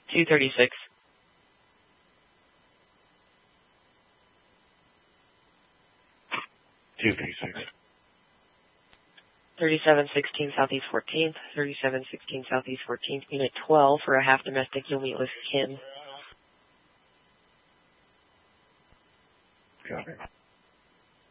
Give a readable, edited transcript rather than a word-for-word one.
236. 236. 3716 Southeast 14th, 3716 Southeast 14th, Unit 12 for a half domestic. You'll meet with Kim. Got it.